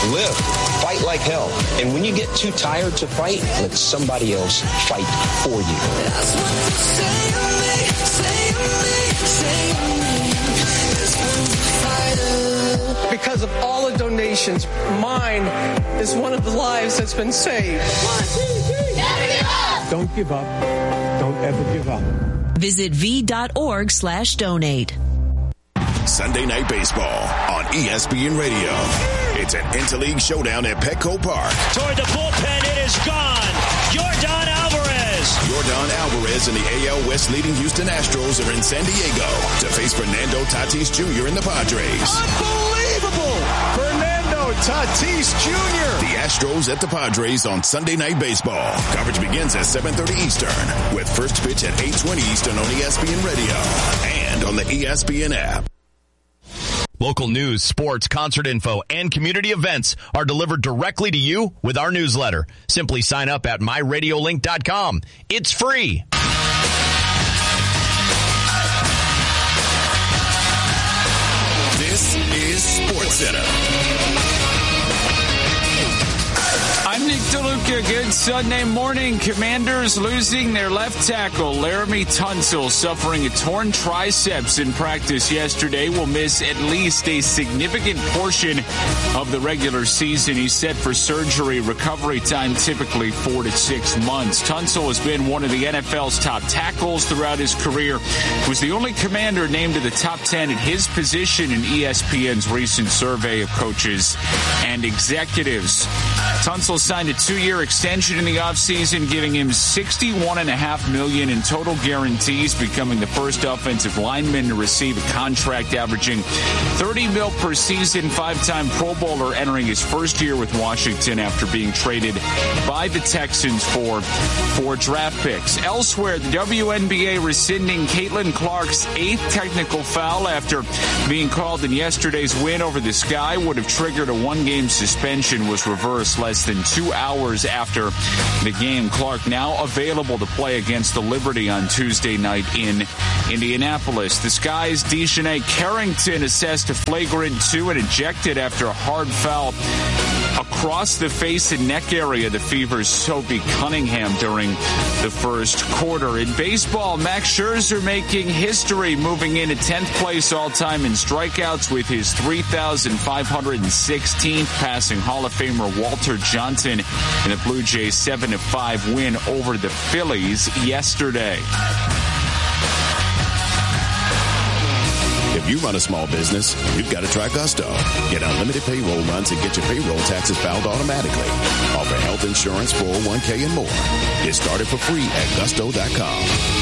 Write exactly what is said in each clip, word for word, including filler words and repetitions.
live, fight like hell. And when you get too tired to fight, let somebody else fight for you. That's what you say to me, say to me, say to me. Because of all the donations, mine is one of the lives that's been saved. One, two, three. Never give up. Don't give up. Don't ever give up. Visit v.org slash donate. Sunday Night Baseball on E S P N Radio. It's an interleague showdown at Petco Park. Toward the bullpen, it is gone. Yordan Alvarez. Yordan Alvarez and the A L West leading Houston Astros are in San Diego to face Fernando Tatis Junior and the Padres. Unbelievable! Fernando Tatis Junior The Astros at the Padres on Sunday Night Baseball. Coverage begins at seven thirty Eastern with first pitch at eight twenty Eastern on E S P N Radio and on the E S P N app. Local news, sports, concert info, and community events are delivered directly to you with our newsletter. Simply sign up at my radio link dot com. It's free. This is SportsCenter. I'm Nick DeLuca. Good Sunday morning. Commanders losing their left tackle, Laramie Tunsil, suffering a torn triceps in practice yesterday, will miss at least a significant portion of the regular season. He's set for surgery. Recovery time typically four to six months. Tunsil has been one of the N F L's top tackles throughout his career. He was the only Commander named to the top ten at his position in E S P N's recent survey of coaches and executives. Tunsil signed a two-year extension in the offseason, giving him sixty-one point five million dollars in total guarantees, becoming the first offensive lineman to receive a contract averaging thirty mil per season, five-time Pro Bowler entering his first year with Washington after being traded by the Texans for four draft picks. Elsewhere, the W N B A rescinding Caitlin Clark's eighth technical foul after being called in yesterday's win over the Sky would have triggered a one-game suspension, was reversed less than two hours after the game. Clark now available to play against the Liberty on Tuesday night in Indianapolis. The Sky's Dejanay Carrington assessed a flagrant two and ejected after a hard foul across the face and neck area. The Fever's Sophie Cunningham during the first quarter. In baseball, Max Scherzer making history, moving into tenth place all-time in strikeouts with his three thousand five hundred sixteenth, passing Hall of Famer Walter Johnson in the Blue Jays' seven to five win over the Phillies yesterday. If you run a small business, you've got to try Gusto. Get unlimited payroll runs and get your payroll taxes filed automatically. Offer health insurance, four oh one k, and more. Get started for free at gusto dot com.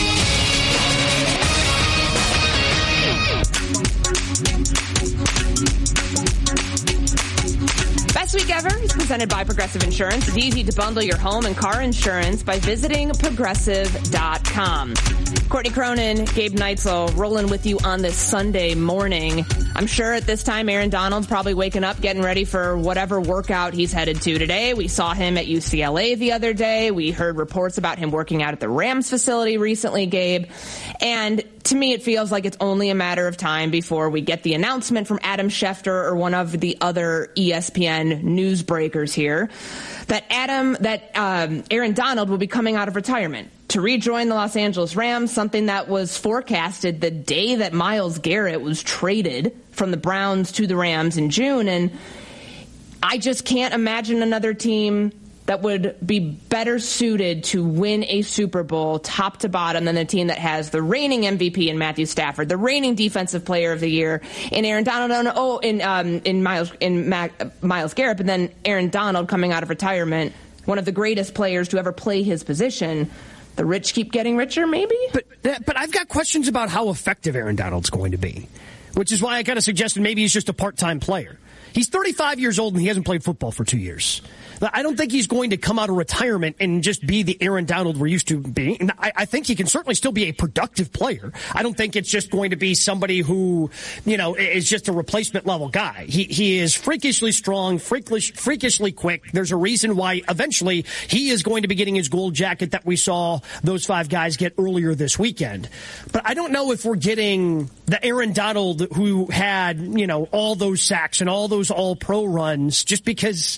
Best week ever is presented by Progressive Insurance. It's easy to bundle your home and car insurance by visiting progressive dot com. Courtney Cronin, Gabe Neitzel, rolling with you on this Sunday morning. I'm sure at this time Aaron Donald's probably waking up, getting ready for whatever workout he's headed to today. We saw him at U C L A the other day. We heard reports about him working out at the Rams facility recently, Gabe. And to me, it feels like it's only a matter of time before we get the announcement from Adam Schefter or one of the other E S P N newsbreakers here that Adam, that um, Aaron Donald will be coming out of retirement to rejoin the Los Angeles Rams, something that was forecasted the day that Myles Garrett was traded from the Browns to the Rams in June. And I just can't imagine another team that would be better suited to win a Super Bowl top to bottom than the team that has the reigning M V P in Matthew Stafford, the reigning Defensive Player of the Year in Aaron Donald, oh, in um, in Myles in Mac, Myles Garrett, but then Aaron Donald coming out of retirement, one of the greatest players to ever play his position. The rich keep getting richer, maybe? But but I've got questions about how effective Aaron Donald's going to be, which is why I kind of suggested maybe he's just a part-time player. He's thirty-five years old and he hasn't played football for two years. I don't think he's going to come out of retirement and just be the Aaron Donald we're used to being. And I, I think he can certainly still be a productive player. I don't think it's just going to be somebody who, you know, is just a replacement level guy. He he is freakishly strong, freakish, freakishly quick. There's a reason why eventually he is going to be getting his gold jacket that we saw those five guys get earlier this weekend. But I don't know if we're getting the Aaron Donald who had, you know, all those sacks and all those all-pro runs just because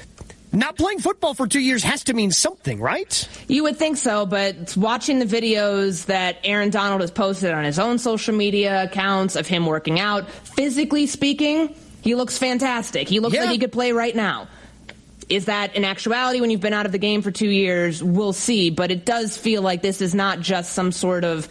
not playing football for two years has to mean something, right? You would think so, but watching the videos that Aaron Donald has posted on his own social media accounts of him working out, physically speaking, he looks fantastic. He looks yeah. like he could play right now. Is that in actuality when you've been out of the game for two years? We'll see, but it does feel like this is not just some sort of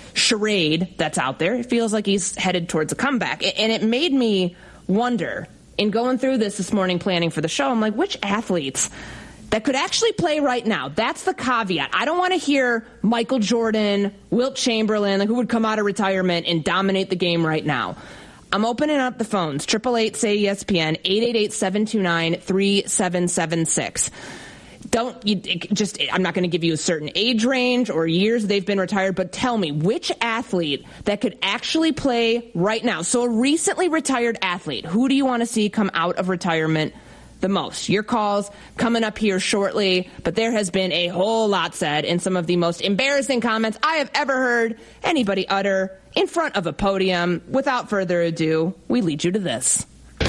charade that's out there. It feels like he's headed towards a comeback. And it made me wonder, in going through this this morning planning for the show, I'm like, which athletes that could actually play right now? That's the caveat. I don't want to hear Michael Jordan, Wilt Chamberlain, like who would come out of retirement and dominate the game right now. I'm opening up the phones. eight eight eight, say E S P N, eight eight eight, seven two nine, three seven seven six. Don't you just, I'm not going to give you a certain age range or years they've been retired, but tell me which athlete that could actually play right now. So a recently retired athlete, who do you want to see come out of retirement the most? Your calls coming up here shortly, but there has been a whole lot said in some of the most embarrassing comments I have ever heard anybody utter in front of a podium. Without further ado, we lead you to this.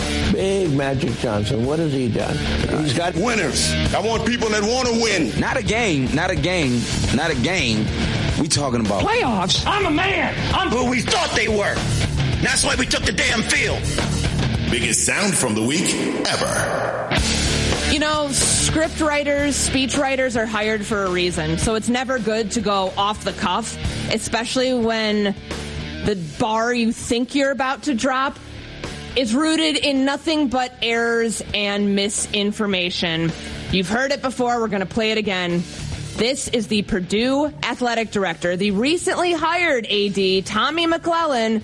Big Magic Johnson, what has he done? He's got winners. I want people that want to win. Not a game, not a game, not a game. We talking about playoffs. I'm a man. I'm who we thought they were. That's why we took the damn field. Biggest sound from the week ever. You know, script writers, speech writers are hired for a reason. So it's never good to go off the cuff, especially when the bar you think you're about to drop is rooted in nothing but errors and misinformation. You've heard it before. We're going to play it again. This is the Purdue athletic director, the recently hired A D, Tommy McClellan,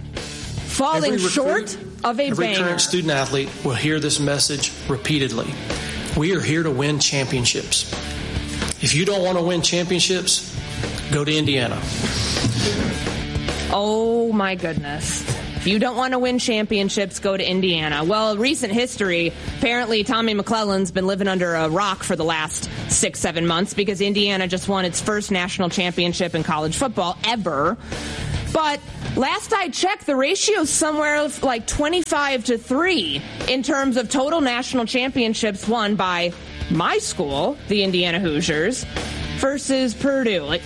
falling recruit, short of a every banger. Every current student athlete will hear this message repeatedly. We are here to win championships. If you don't want to win championships, go to Indiana. Oh, my goodness. If you don't want to win championships, go to Indiana. Well, recent history, apparently Tommy McClellan's been living under a rock for the last six, seven months because Indiana just won its first national championship in college football ever. But last I checked, the ratio's somewhere like twenty-five to three in terms of total national championships won by my school, the Indiana Hoosiers, versus Purdue. Like,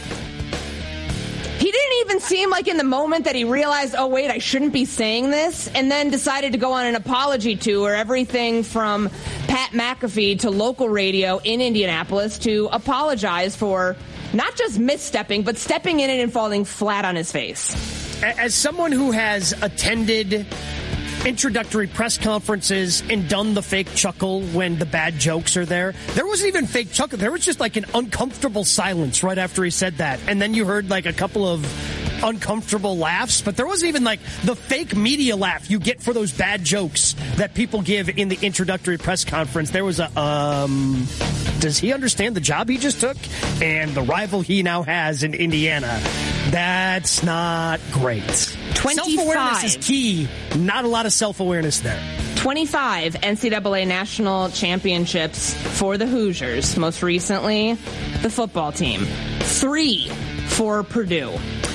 he didn't even seem like in the moment that he realized, oh, wait, I shouldn't be saying this, and then decided to go on an apology tour, everything from Pat McAfee to local radio in Indianapolis to apologize for not just misstepping, but stepping in it and falling flat on his face. As someone who has attended introductory press conferences and done the fake chuckle when the bad jokes are there, there wasn't even fake chuckle. There was just like an uncomfortable silence right after he said that. And then you heard like a couple of uncomfortable laughs, but there wasn't even like the fake media laugh you get for those bad jokes that people give in the introductory press conference. There was a, um, does he understand the job he just took and the rival he now has in Indiana? That's not great. twenty-five Self-awareness is key. Not a lot of self-awareness there. twenty-five N C double A national championships for the Hoosiers. Most recently, the football team. Three for Purdue.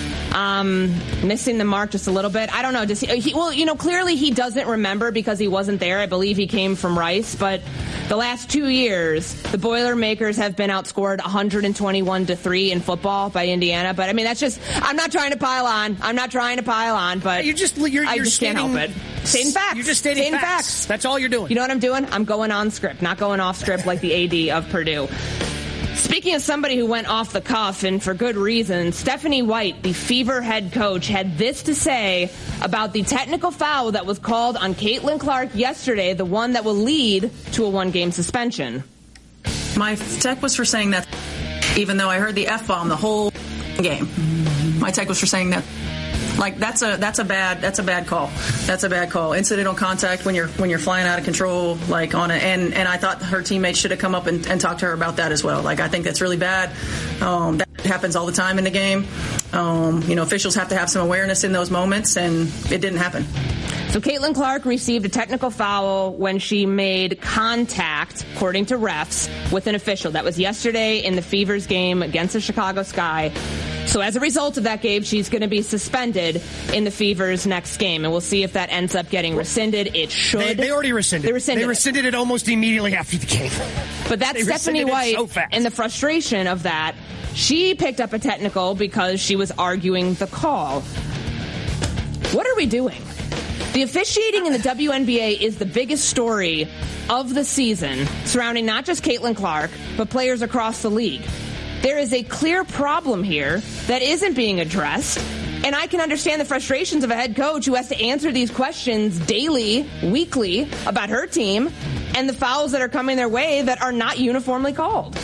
Um, missing the mark just a little bit. I don't know. Does he, he, well, you know, clearly he doesn't remember because he wasn't there. I believe he came from Rice, but the last two years, the Boilermakers have been outscored one twenty-one to three in football by Indiana. But I mean, that's just, I'm not trying to pile on. I'm not trying to pile on, but you're just, you're, I you're just stating, can't help it. Stating facts. You're just stating stating facts. facts. That's all you're doing. You know what I'm doing? I'm going on script, not going off script like the A D of Purdue. Speaking of somebody who went off the cuff, and for good reason, Stephanie White, the Fever head coach, had this to say about the technical foul that was called on Caitlin Clark yesterday, the one that will lead to a one-game suspension. My tech was for saying that, even though I heard the F-bomb the whole game. My tech was for saying that. Like that's a that's a bad that's a bad call. That's a bad call. Incidental contact when you're when you're flying out of control, like on it. And and I thought her teammates should have come up and, and talked to her about that as well. Like I think that's really bad. Um, that happens all the time in the game. Um, you know, officials have to have some awareness in those moments, and it didn't happen. So Caitlin Clark received a technical foul when she made contact, according to refs, with an official. That was yesterday in the Fever's game against the Chicago Sky. So as a result of that, Gabe, she's going to be suspended in the Fever's next game, and we'll see if that ends up getting rescinded. It should. They, they already rescinded. They rescinded, they rescinded it. it almost immediately after the game. But that's they Stephanie White, so and the frustration of that. She picked up a technical because she was arguing the call. What are we doing? The officiating in the W N B A is the biggest story of the season, surrounding not just Caitlin Clark, but players across the league. There is a clear problem here that isn't being addressed, and I can understand the frustrations of a head coach who has to answer these questions daily, weekly, about her team, and the fouls that are coming their way that are not uniformly called.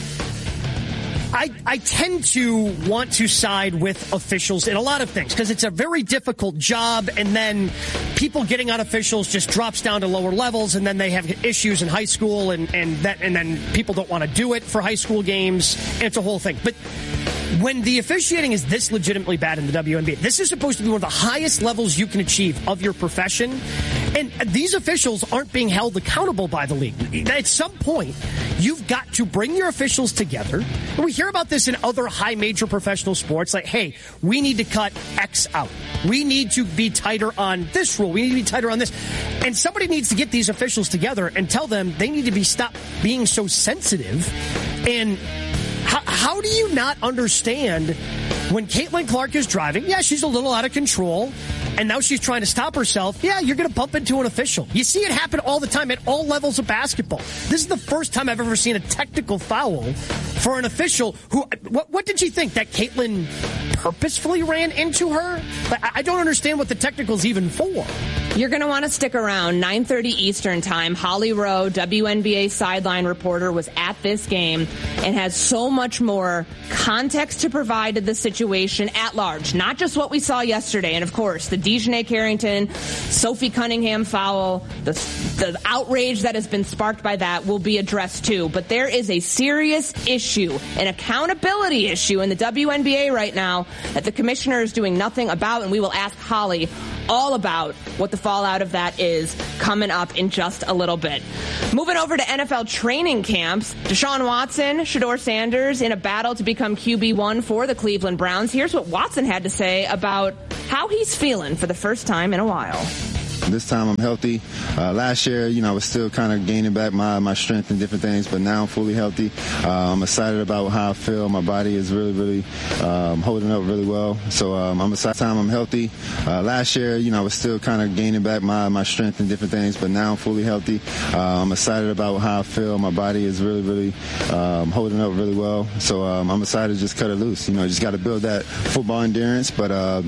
I, I tend to want to side with officials in a lot of things because it's a very difficult job, and then people getting on officials just drops down to lower levels, and then they have issues in high school, and, and that and then people don't want to do it for high school games, and it's a whole thing. But when the officiating is this legitimately bad in the W N B A, this is supposed to be one of the highest levels you can achieve of your profession, and these officials aren't being held accountable by the league. At some point, you've got to bring your officials together. And we hear about this in other high major professional sports, like, hey, we need to cut X out. We need to be tighter on this rule. We need to be tighter on this. And somebody needs to get these officials together and tell them they need to be stop being so sensitive. And how, how do you not understand when Caitlin Clark is driving? Yeah, she's a little out of control, and now she's trying to stop herself. Yeah, you're going to bump into an official. You see it happen all the time at all levels of basketball. This is the first time I've ever seen a technical foul for an official who, what, what did she think? That Caitlin purposefully ran into her? I don't understand what the technical's even for. You're going to want to stick around. nine thirty Eastern time. Holly Rowe, W N B A sideline reporter, was at this game and has so much more context to provide to the situation at large. Not just what we saw yesterday. And, of course, the DeJounte Carrington, Sophie Cunningham foul, the, the outrage that has been sparked by that will be addressed, too. But there is a serious issue, an accountability issue in the W N B A right now that the commissioner is doing nothing about, and we will ask Holly all about what the fallout of that is coming up in just a little bit. Moving over to N F L training camps, Deshaun Watson, Shedeur Sanders in a battle to become Q B one for the Cleveland Browns. Here's what Watson had to say about how he's feeling for the first time in a while. This time I'm healthy. Uh, last year, you know, I was still kind of gaining back my, my strength and different things, but now I'm fully healthy. Uh, I'm excited about how I feel. My body is really, really um, holding up really well. So um, I'm excited. This time I'm healthy. Uh, last year, you know, I was still kind of gaining back my, my strength and different things, but now I'm fully healthy. Uh, I'm excited about how I feel. My body is really, really um, holding up really well. So um, I'm excited to just cut it loose. You know, just got to build that football endurance, but uh,